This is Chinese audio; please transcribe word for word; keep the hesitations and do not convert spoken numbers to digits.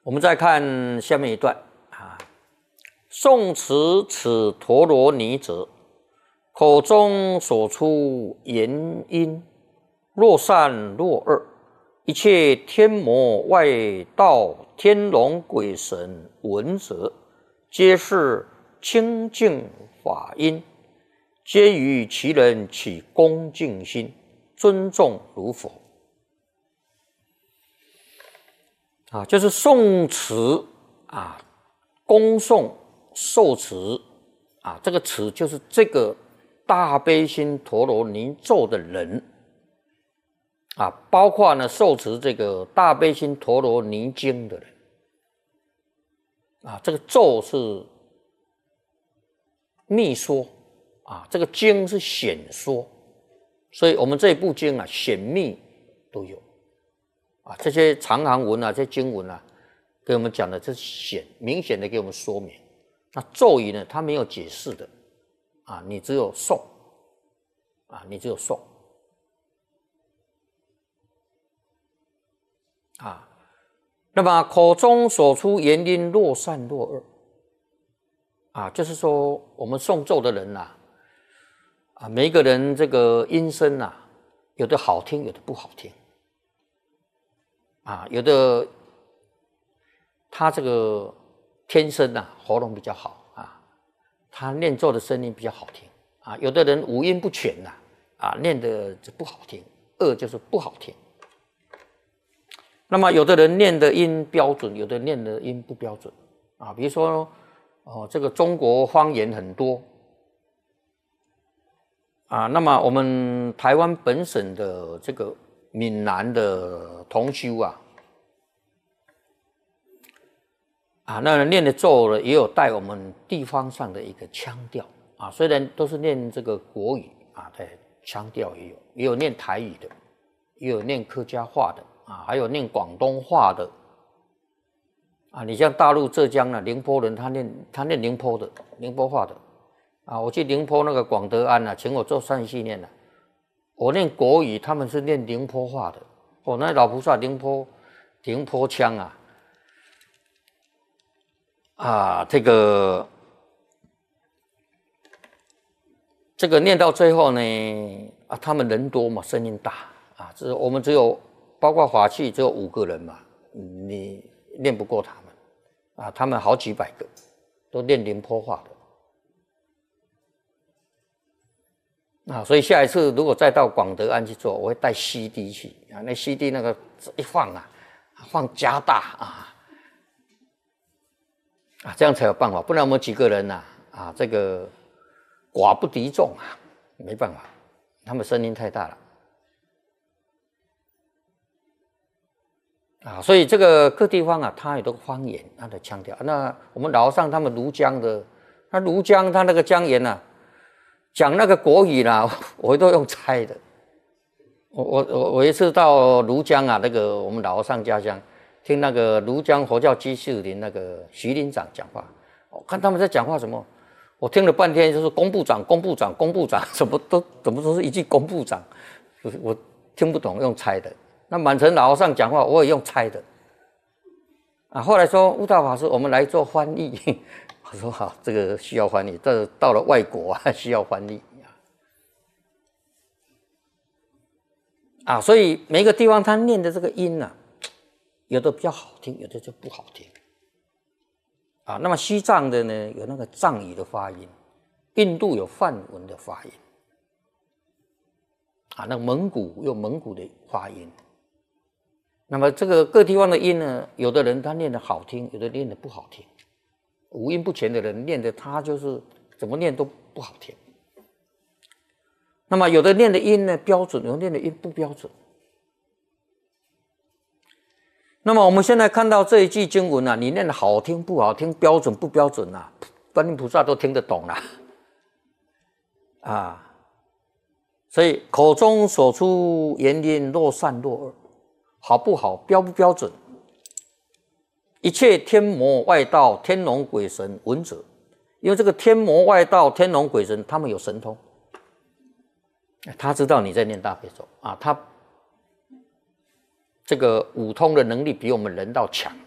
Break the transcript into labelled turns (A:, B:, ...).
A: 我们再看下面一段啊，宋词此陀罗尼者，口中所出言音，若善若恶，一切天魔外道天龙鬼神闻者，皆是清净法音，皆于其人起恭敬心，尊重如佛。啊，就是诵持啊，恭诵受持啊，这个持就是这个大悲心陀罗尼咒的人啊，包括呢受持这个大悲心陀罗尼经的人啊，这个咒是密说啊，这个经是显说，所以我们这一部经啊，显密都有。啊，这些长行文啊，这些经文啊，给我们讲的这是显明显的给我们说明。那咒语呢，它没有解释的，啊，你只有诵，啊，你只有诵，啊，那么口中所出言音若善若恶，啊，就是说我们诵咒的人呐、啊，啊，每一个人这个音声啊，有的好听，有的不好听。啊，有的他这个天生啊喉咙比较好啊，他念咒的声音比较好听啊。有的人五音不全呐、啊，啊，念的就不好听，恶就是不好听。那么有的人念的音标准，有的念的音不标准啊。比如说哦，这个中国方言很多啊，那么我们台湾本省的这个闽南的同修啊，啊，那念的咒呢，也有带我们地方上的一个腔调啊。虽然都是念这个国语啊，对，腔调也有，也有念台语的，也有念客家话的啊，还有念广东话的啊。你像大陆浙江啊，宁波人他念他念宁波的宁波话的啊。我去宁波那个广德安啊，请我做善系念啊。我念国语，他们是念宁波话的。哦，那老菩萨宁波宁波腔啊，啊，这个这个念到最后呢，啊，他们人多嘛，声音大啊，这我们只有包括法器只有五个人嘛，你念不过他们啊，他们好几百个，都念宁波话的。啊，所以下一次如果再到广德安去做，我会带 C D 去啊。那 C D 那个一放啊，放加大啊，啊，这样才有办法。不然我们几个人呐、啊，啊，这个寡不敌众啊，没办法，他们声音太大了啊。所以这个各地方啊，它有这个方言，它的腔调。那我们老上他们庐江的，那庐江他那个江言啊。讲那个国语啦，我都用猜的。我我我我一次到庐江啊，那个我们老和尚家乡，听那个庐江佛教居士林那个徐林长讲话，我看他们在讲话什么，我听了半天就是工部长、工部长、工部长，什么都怎么都是一句工部长，我听不懂，用猜的。那满城老和尚讲话，我也用猜的。啊，后来说悟道法师，我们来做翻译。我说好，这个需要翻译，这到了外国啊，需要翻译啊。所以每个地方他念的这个音啊，有的比较好听，有的就不好听啊。那么西藏的呢，有那个藏语的发音，印度有梵文的发音啊，那个蒙古有蒙古的发音。那么这个各地方的音呢，有的人他念的好听，有的念的不好听。五音不全的人念的，他就是怎么念都不好听。那么有的念的音呢标准，有的念的音不标准。那么我们现在看到这一句经文啊，你念的好听不好听，标准不标准啊，观音菩萨都听得懂啦，啊，所以口中所出言音若善若恶，好不好，标不标准？一切天魔外道天龙鬼神闻者，因为这个天魔外道天龙鬼神他们有神通，他知道你在念大悲咒啊，他这个五通的能力比我们人道强